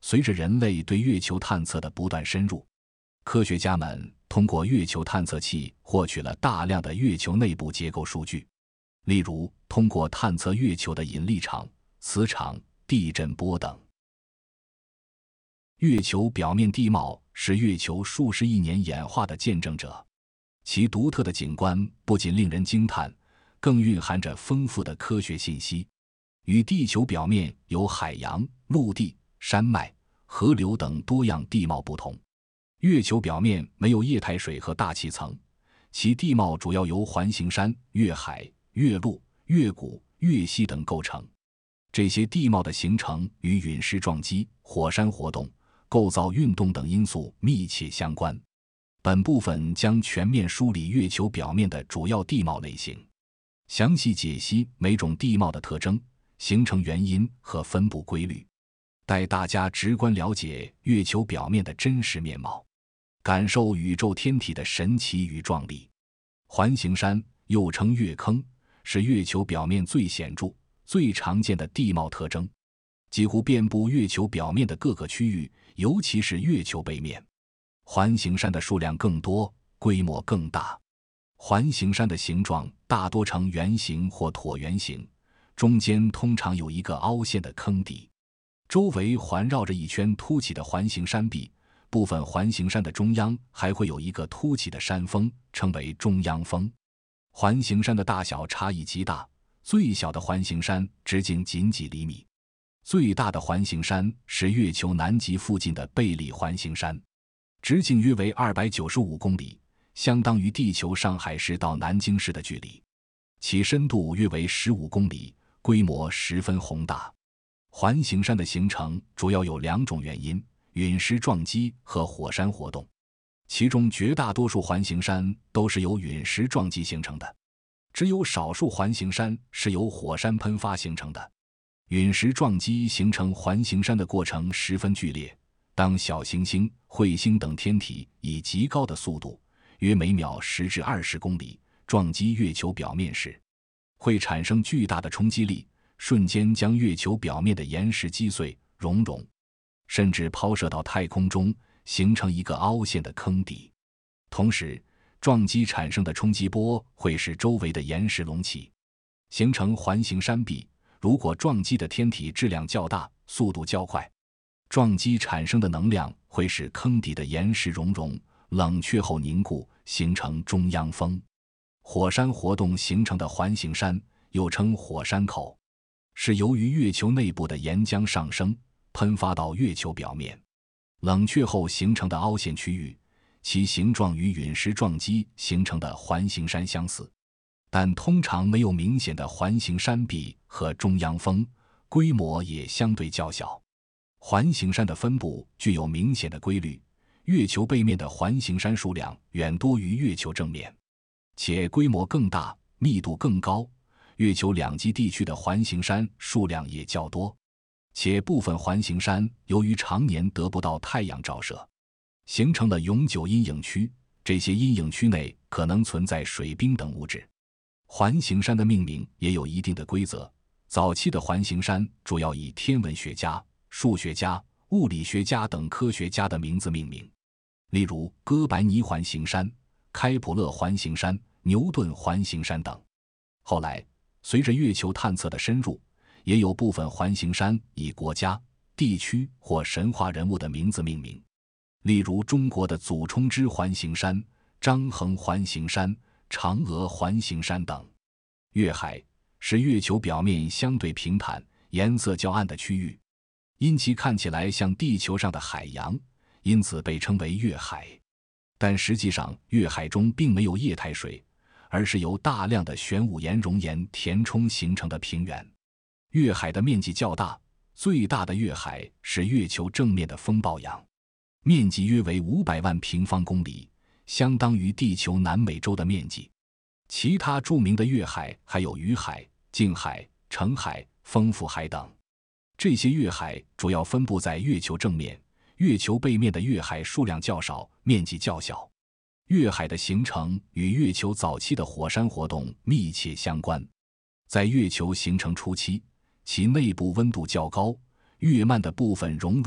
随着人类对月球探测的不断深入，科学家们通过月球探测器获取了大量的月球内部结构数据，例如通过探测月球的引力场、磁场、地震波等。月球表面地貌是月球数十亿年演化的见证者，其独特的景观不仅令人惊叹，更蕴含着丰富的科学信息。与地球表面有海洋、陆地、山脉、河流等多样地貌不同，月球表面没有液态水和大气层，其地貌主要由环形山、月海、月陆、月谷、月溪等构成。这些地貌的形成与陨石撞击、火山活动、构造运动等因素密切相关。本部分将全面梳理月球表面的主要地貌类型，详细解析每种地貌的特征、形成原因和分布规律，带大家直观了解月球表面的真实面貌，感受宇宙天体的神奇与壮丽。环形山又称月坑，是月球表面最显著、最常见的地貌特征，几乎遍布月球表面的各个区域，尤其是月球背面。环形山的数量更多，规模更大。环形山的形状大多呈圆形或椭圆形，中间通常有一个凹陷的坑底，周围环绕着一圈凸起的环形山壁，部分环形山的中央还会有一个凸起的山峰，称为中央峰。环形山的大小差异极大，最小的环形山直径仅几厘米，最大的环形山是月球南极附近的贝里环形山，直径约为295公里，相当于地球上海市到南京市的距离，其深度约为15公里，规模十分宏大。环形山的形成主要有2种原因：陨石撞击和火山活动，其中绝大多数环形山都是由陨石撞击形成的，只有少数环形山是由火山喷发形成的。陨石撞击形成环形山的过程十分剧烈，当小行星、彗星等天体以极高的速度，约每秒10至20公里，撞击月球表面时，会产生巨大的冲击力，瞬间将月球表面的岩石击碎、熔融，甚至抛射到太空中，形成一个凹陷的坑底。同时，撞击产生的冲击波会使周围的岩石隆起，形成环形山壁。如果撞击的天体质量较大、速度较快，撞击产生的能量会使坑底的岩石熔融、冷却后凝固，形成中央峰。火山活动形成的环形山又称火山口，是由于月球内部的岩浆上升，喷发到月球表面，冷却后形成的凹陷区域，其形状与陨石撞击形成的环形山相似，但通常没有明显的环形山壁和中央峰，规模也相对较小。环形山的分布具有明显的规律，月球背面的环形山数量远多于月球正面，且规模更大，密度更高。月球两极地区的环形山数量也较多，且部分环形山由于常年得不到太阳照射，形成了永久阴影区，这些阴影区内可能存在水冰等物质。环形山的命名也有一定的规则，早期的环形山主要以天文学家、数学家、物理学家等科学家的名字命名，例如哥白尼环形山、开普勒环形山、牛顿环形山等。后来随着月球探测的深入，也有部分环形山以国家、地区或神话人物的名字命名，例如中国的祖冲之环形山、张衡环形山、嫦娥环形山等。月海是月球表面相对平坦、颜色较暗的区域，因其看起来像地球上的海洋，因此被称为月海。但实际上，月海中并没有液态水，而是由大量的玄武岩熔岩填充形成的平原。月海的面积较大，最大的月海是月球正面的风暴洋，面积约为500万平方公里，相当于地球南美洲的面积。其他著名的月海还有雨海、静海、澄海、丰富海等。这些月海主要分布在月球正面，月球背面的月海数量较少，面积较小。月海的形成与月球早期的火山活动密切相关。在月球形成初期，其内部温度较高，月幔的部分熔融